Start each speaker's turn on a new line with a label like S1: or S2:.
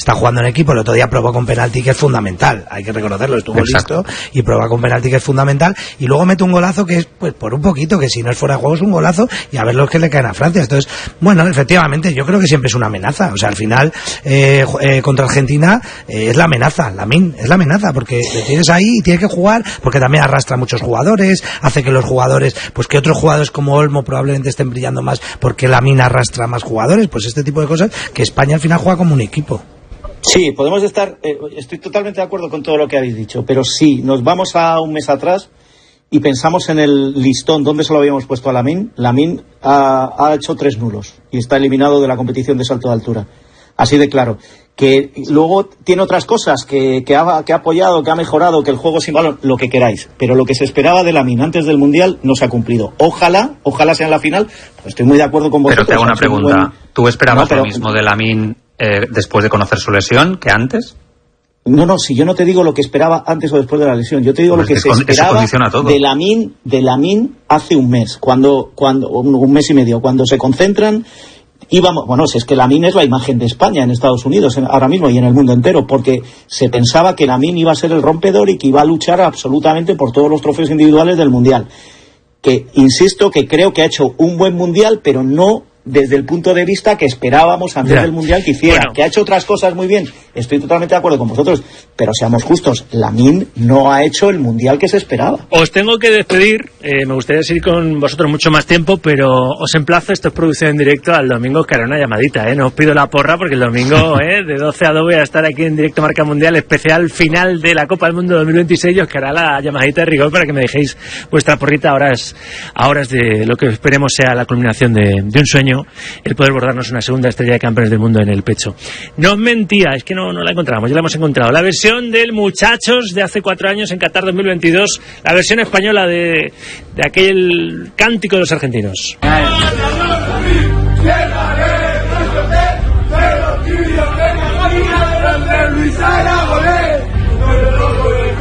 S1: está jugando en equipo. El otro día probó con penalti, que es fundamental, hay que reconocerlo, estuvo listo y probó con penalti, que es fundamental, y luego mete un golazo que es, pues por un poquito, que si no es fuera de juego es un golazo, y a ver los que le caen a Francia. Entonces, bueno, efectivamente, yo creo que siempre es una amenaza. O sea, al final, contra Argentina, es la amenaza, Lamine es la amenaza, porque le tienes ahí y tiene que jugar, porque también arrastra a muchos jugadores, hace que los jugadores, pues que otros jugadores como Olmo probablemente estén brillando más, porque Lamine arrastra más jugadores, pues este tipo de cosas, que España al final juega como un equipo.
S2: Sí, podemos estar, estoy totalmente de acuerdo con todo lo que habéis dicho, pero si nos vamos a un mes atrás y pensamos en el listón donde se lo habíamos puesto a Lamine ha hecho 3 nulos y está eliminado de la competición de salto de altura. Así de claro. Que luego tiene otras cosas que ha apoyado, que ha mejorado, que el juego sin balón, lo que queráis, pero lo que se esperaba de Lamine antes del Mundial no se ha cumplido. Ojalá sea en la final, pues estoy muy de acuerdo con vosotros.
S3: Pero te hago una pregunta, ¿tú esperabas lo mismo de Lamine después de conocer su lesión que antes?
S2: No, si yo no te digo lo que esperaba antes o después de la lesión, yo te digo pues lo que se esperaba de Lamine hace un mes, un mes y medio, cuando se concentran. Si es que Lamine es la imagen de España en Estados Unidos ahora mismo y en el mundo entero, porque se pensaba que Lamine iba a ser el rompedor y que iba a luchar absolutamente por todos los trofeos individuales del Mundial. Que, insisto, que creo que ha hecho un buen Mundial, pero no desde el punto de vista que esperábamos antes del Mundial que hiciera. Bueno. Que ha hecho otras cosas muy bien, estoy totalmente de acuerdo con vosotros, pero seamos justos, Lamine no ha hecho el Mundial que se esperaba.
S4: Os tengo que despedir, me gustaría seguir con vosotros mucho más tiempo, pero os emplazo, esto es producción en directo, al domingo que hará una llamadita, no os pido la porra, porque el domingo de 12 a 2 voy a estar aquí en directo Marca Mundial, especial final de la Copa del Mundo 2026, y os hará la llamadita de rigor para que me dejéis vuestra porrita a horas de lo que esperemos sea la culminación de un sueño, el poder bordarnos una segunda estrella de campeones del mundo en el pecho. No os mentía, es que no la encontramos, ya la hemos encontrado. La versión del Muchachos de hace 4 años en Qatar 2022, la versión española de aquel cántico de los argentinos.